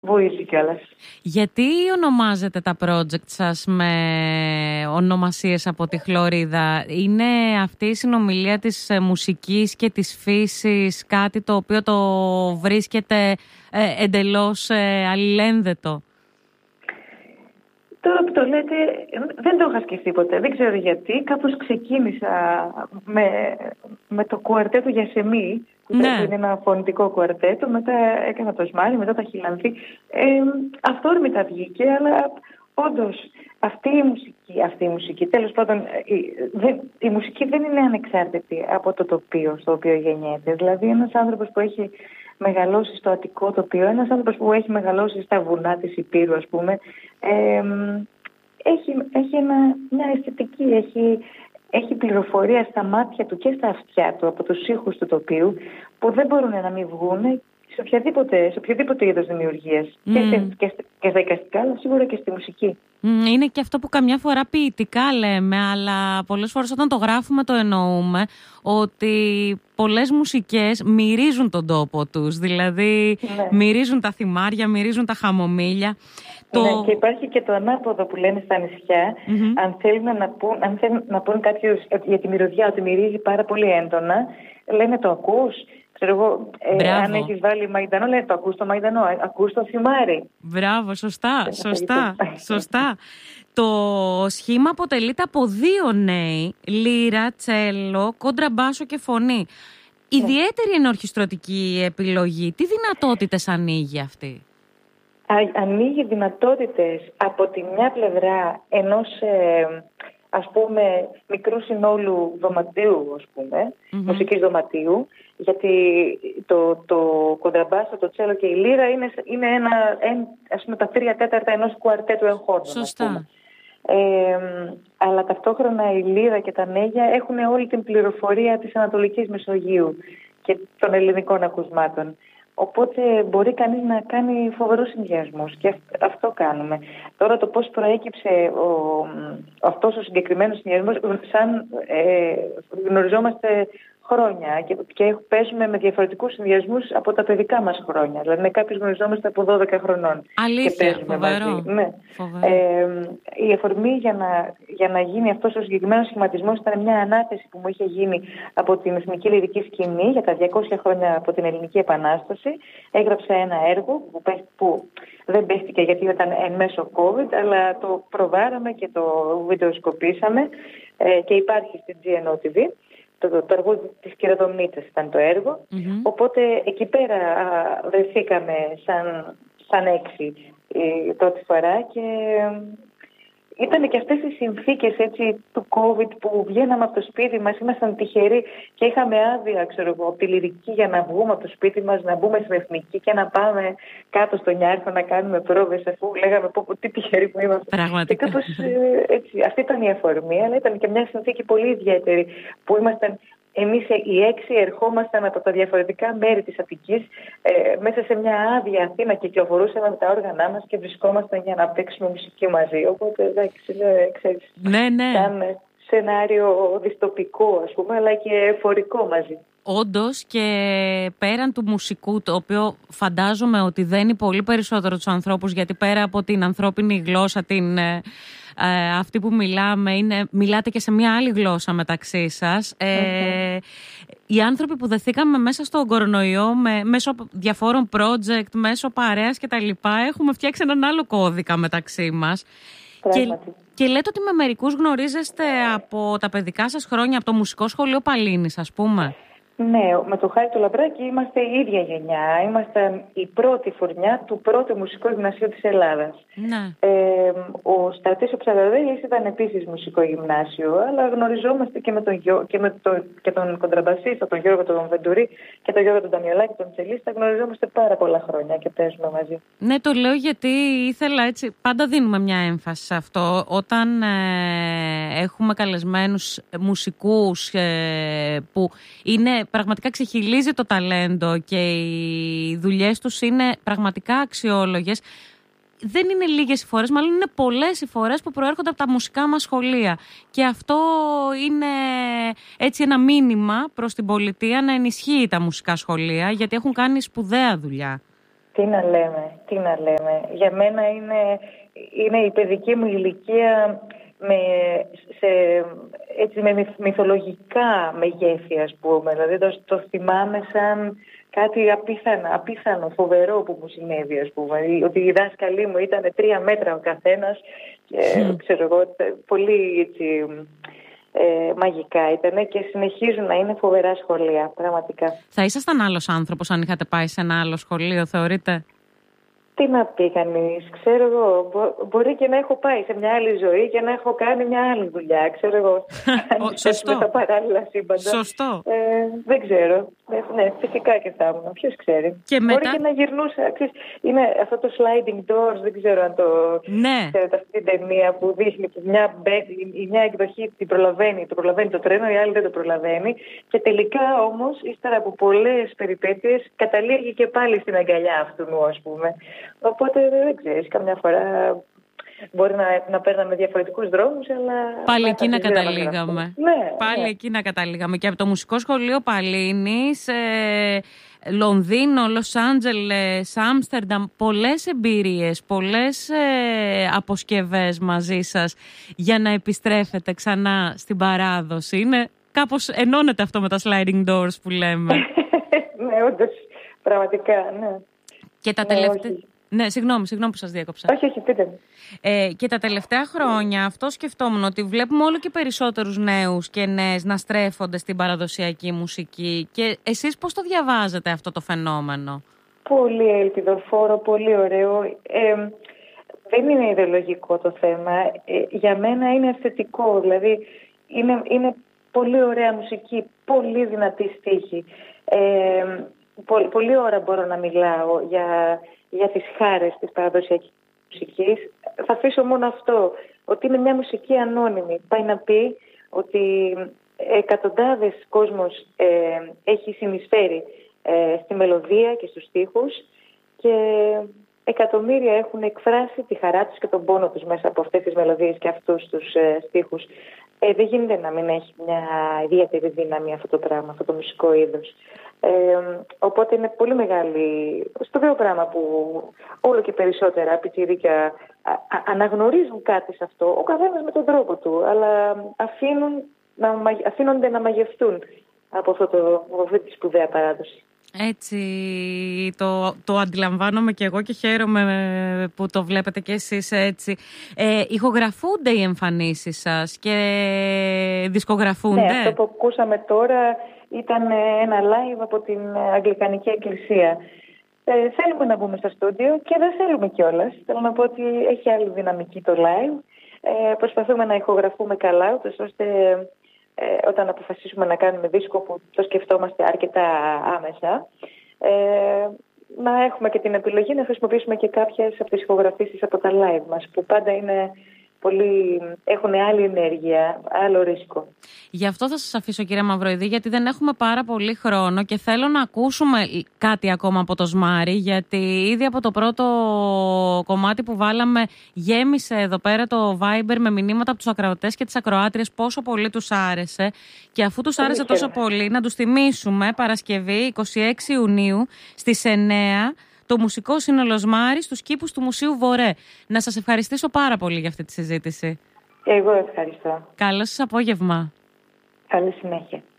βοήθησε κιόλας. Γιατί ονομάζετε τα project σας με ονομασίες από τη Χλωρίδα? Είναι αυτή η συνομιλία της μουσικής και της φύσης κάτι το οποίο το βρίσκεται εντελώς αλληλένδετο? Τώρα που το λέτε, δεν το είχα σκεφτεί ποτέ. Δεν ξέρω γιατί. Κάπως ξεκίνησα με το κουαρτέτο Γιασεμί, που είναι ένα φωνητικό κουαρτέτο. Μετά έκανα το Σμάρι, μετά τα Χιλανθή. Αυθόρμητα βγήκε, αλλά όντως αυτή η μουσική, τέλος πάντων, η μουσική δεν είναι ανεξάρτητη από το τοπίο στο οποίο γεννιέται. Δηλαδή, ένας άνθρωπος που έχει μεγαλώσει στο Αττικό τοπίο, ένας άνθρωπος που έχει μεγαλώσει στα βουνά της Υπήρου, ας πούμε, έχει μια αισθητική, έχει πληροφορία στα μάτια του και στα αυτιά του από τους ήχους του τοπίου που δεν μπορούν να μην βγουν σε οποιοδήποτε είδος δημιουργίας. Και στα εικαστικά, αλλά σίγουρα και στη μουσική. Είναι και αυτό που καμιά φορά ποιητικά λέμε, αλλά πολλές φορές όταν το γράφουμε το εννοούμε, ότι πολλές μουσικές μυρίζουν τον τόπο τους. Δηλαδή μυρίζουν τα θυμάρια, μυρίζουν τα χαμομήλια. Ναι, και υπάρχει και το ανάποδο που λένε στα νησιά. Αν θέλουν να πούν κάποιος για τη μυρωδιά ότι μυρίζει πάρα πολύ έντονα, λένε το ακούς. Ξέρω εγώ, αν έχεις βάλει μαϊντανό, λένε το ακούς το μαϊντανό, ακούς το θυμάρι. Μπράβο, σωστά. Το σχήμα αποτελείται από 2 νέοι, λύρα, τσέλο, κοντραμπάσο και φωνή. Ιδιαίτερη είναι ορχιστρωτική επιλογή. Τι δυνατότητες ανοίγει αυτή? Ανοίγει δυνατότητες από τη μια πλευρά ενός ας πούμε μικρού συνόλου δωματίου, ας πούμε, μουσικής δωματίου, γιατί το κοντραμπάσο, το τσέλο και η λύρα είναι ας πούμε τα 3/4 ενός κουαρτέτου εγχώριου. Σωστά. Αλλά ταυτόχρονα η λύρα και τα νέγια έχουν όλη την πληροφορία της Ανατολικής Μεσογείου και των ελληνικών ακουσμάτων. Οπότε μπορεί κανείς να κάνει φοβερούς συνδυασμούς και αυτό κάνουμε. Τώρα το πώς προέκυψε αυτός ο συγκεκριμένος συνδυασμός, σαν γνωριζόμαστε χρόνια και παίζουμε με διαφορετικούς συνδυασμούς από τα παιδικά μας χρόνια. Δηλαδή με κάποιους γνωριζόμαστε από 12 χρονών. Αλήθεια, φοβερό. Ναι. Η αφορμή για να γίνει αυτός ο συγκεκριμένος σχηματισμός ήταν μια ανάθεση που μου είχε γίνει από την Εθνική Λυρική Σκηνή για τα 200 χρόνια από την Ελληνική Επανάσταση. Έγραψα ένα έργο που δεν πέστηκε γιατί ήταν εν μέσω COVID, αλλά το προβάραμε και το βιντεοσκοπήσαμε και υπάρχει στην GNO TV. Το αργούδι της Κυροδομνίτσας ήταν το έργο. Οπότε εκεί πέρα βρεθήκαμε σαν 6 πρώτη φορά και ήταν και αυτές οι συνθήκες έτσι, του COVID που βγαίναμε από το σπίτι μας, ήμασταν τυχεροί και είχαμε άδεια, από τη Λυρική για να βγούμε από το σπίτι μας, να μπούμε στην Εθνική και να πάμε κάτω στο Νιάρχο να κάνουμε πρόβες, αφού λέγαμε τι τυχεροί που είμαστε. Πραγματικά. Και κάπως έτσι, αυτή ήταν η αφορμή, αλλά ήταν και μια συνθήκη πολύ ιδιαίτερη που ήμασταν. Εμείς οι 6 ερχόμασταν από τα διαφορετικά μέρη της Αττικής μέσα σε μια άδεια Αθήνα, κυκλοφορούσαμε με τα όργανά μας και βρισκόμασταν για να παίξουμε μουσική μαζί. Οπότε εντάξει, ξέρεις, σαν σενάριο δυστοπικό ας πούμε, αλλά και εφορικό μαζί. Όντως, και πέραν του μουσικού, το οποίο φαντάζομαι ότι δένει πολύ περισσότερο τους ανθρώπους, γιατί πέρα από την ανθρώπινη γλώσσα, αυτή που μιλάτε και σε μια άλλη γλώσσα μεταξύ σας. Οι άνθρωποι που δεθήκαμε μέσα στον κορονοϊό, μέσω διαφόρων project, μέσω παρέας και τα λοιπά, έχουμε φτιάξει έναν άλλο κώδικα μεταξύ μας. Και λέτε ότι με μερικούς γνωρίζεστε από τα παιδικά σας χρόνια, από το Μουσικό Σχολείο Παλίνης, ας πούμε. Ναι, με το Χάρη του Λαμπράκη είμαστε η ίδια γενιά. Είμαστε η πρώτη φουρνιά του πρώτου μουσικού γυμνασίου της Ελλάδας. Ναι. Ο Στρατής ο Ψαραδέλης ήταν επίσης μουσικό γυμνάσιο, αλλά γνωριζόμαστε και τον κοντραμπασίστα, τον Γιώργο τον Βεντουρί και τον Γιώργο τον Ταμιολάκη, τον τσελίστα. Γνωριζόμαστε πάρα πολλά χρόνια και παίζουμε μαζί. Ναι, το λέω γιατί ήθελα έτσι. Πάντα δίνουμε μια έμφαση σε αυτό. Όταν έχουμε καλεσμένους μουσικούς που είναι πραγματικά ξεχυλίζει το ταλέντο και οι δουλειές τους είναι πραγματικά αξιόλογες. Δεν είναι λίγες οι φορές, μάλλον είναι πολλές οι φορές που προέρχονται από τα μουσικά μας σχολεία. Και αυτό είναι έτσι ένα μήνυμα προς την πολιτεία να ενισχύει τα μουσικά σχολεία, γιατί έχουν κάνει σπουδαία δουλειά. Τι να λέμε. Για μένα είναι η παιδική μου ηλικία με μυθολογικά μεγέθη, ας πούμε. Δηλαδή το θυμάμαι σαν κάτι απίθανο, φοβερό που μου συνέβη, ας πούμε. Ότι οι δάσκαλοι μου ήταν 3 μέτρα ο καθένας και ξέρω εγώ, πολύ έτσι, μαγικά ήταν και συνεχίζουν να είναι φοβερά σχολεία, πραγματικά. Θα ήσασταν άλλος άνθρωπος αν είχατε πάει σε ένα άλλο σχολείο, θεωρείτε? Τι να πει κανείς, ξέρω εγώ, μπορεί και να έχω πάει σε μια άλλη ζωή και να έχω κάνει μια άλλη δουλειά, ξέρω εγώ. Σωστό. Με τα παράλληλα σύμπαντα. Σωστό. Δεν ξέρω. Ναι, φυσικά και θα ήμουν. Ποιος ξέρει. Και μπορεί και να γυρνούσα. Είναι αυτό το sliding doors, δεν ξέρω αν το ξέρετε, αυτή την ταινία που δείχνει που μια εκδοχή την προλαβαίνει το τρένο, η άλλη δεν το προλαβαίνει. Και τελικά όμως, ύστερα από πολλές περιπέτειες, καταλήγει και πάλι στην αγκαλιά αυτού, ας πούμε. Οπότε δεν ξέρεις, καμιά φορά μπορεί να παίρναμε διαφορετικούς δρόμους, αλλά πάλι εκεί να καταλήγαμε. Ναι. Εκεί να καταλήγαμε. Και από το Μουσικό Σχολείο Παλίνης, Λονδίνο, Λος Άντζελες, Άμστερνταμ, πολλές εμπειρίες, πολλές αποσκευές μαζί σας για να επιστρέφετε ξανά στην παράδοση. Είναι κάπως ενώνεται αυτό με τα sliding doors που λέμε. Ναι, όντως, πραγματικά, ναι. Και τα τελευταία... Ναι, συγγνώμη που σας διέκοψα. Όχι, πείτε μου. Και τα τελευταία χρόνια αυτό σκεφτόμουν, ότι βλέπουμε όλο και περισσότερους νέους και νέες να στρέφονται στην παραδοσιακή μουσική. Και εσείς πώς το διαβάζετε αυτό το φαινόμενο? Πολύ ελπιδοφόρο, πολύ ωραίο. Δεν είναι ιδεολογικό το θέμα. Για μένα είναι αισθητικό. Δηλαδή είναι πολύ ωραία μουσική, πολύ δυνατή στίχη. Πολλή ώρα μπορώ να μιλάω για τις χάρες της παραδοσιακής μουσικής. Θα αφήσω μόνο αυτό, ότι είναι μια μουσική ανώνυμη. Πάει να πει ότι εκατοντάδες κόσμος έχει συνεισφέρει στη μελωδία και στους στίχους και εκατομμύρια έχουν εκφράσει τη χαρά τους και τον πόνο τους μέσα από αυτές τις μελωδίες και αυτούς τους στίχους. Δεν γίνεται να μην έχει μια ιδιαίτερη δύναμη αυτό το πράγμα, αυτό το μουσικό είδος. Οπότε είναι πολύ μεγάλη σπουδαίο πράγμα που όλο και περισσότερα πιτσιρίκια αναγνωρίζουν κάτι σε αυτό, ο καθένας με τον τρόπο του, αλλά αφήνονται να μαγευτούν από αυτή τη σπουδαία παράδοση. Έτσι το αντιλαμβάνομαι και εγώ και χαίρομαι που το βλέπετε και εσείς έτσι. Ηχογραφούνται οι εμφανίσεις σας και δισκογραφούνται? Ναι, αυτό που ακούσαμε τώρα ήταν ένα live από την Αγγλικανική Εκκλησία. Θέλουμε να μπούμε στο στούντιο και δεν θέλουμε κιόλας. Θέλω να πω ότι έχει άλλη δυναμική το live. Προσπαθούμε να ηχογραφούμε καλά, ώστε όταν αποφασίσουμε να κάνουμε δίσκο, που το σκεφτόμαστε αρκετά άμεσα, να έχουμε και την επιλογή να χρησιμοποιήσουμε και κάποιες από τις ηχογραφήσεις από τα live μας, που πάντα έχουν άλλη ενέργεια, άλλο ρίσκο. Γι' αυτό θα σας αφήσω, κυρία Μαυροειδή, γιατί δεν έχουμε πάρα πολύ χρόνο και θέλω να ακούσουμε κάτι ακόμα από το Σμάρι, γιατί ήδη από το πρώτο κομμάτι που βάλαμε γέμισε εδώ πέρα το Viber με μηνύματα από τους ακροατές και τις ακροάτριες πόσο πολύ τους άρεσε. Και αφού τους άρεσε τόσο πολύ, να τους θυμίσουμε Παρασκευή 26 Ιουνίου στις 9 το Μουσικό Σύνολο Σμάρι στους κήπους του Μουσείου Βορέ. Να σας ευχαριστήσω πάρα πολύ για αυτή τη συζήτηση. Εγώ ευχαριστώ. Καλό σας απόγευμα. Καλή συνέχεια.